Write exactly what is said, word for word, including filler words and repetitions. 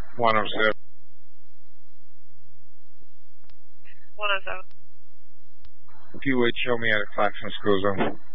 one oh seven. one oh seven. If you would show me at a Claxon school zone.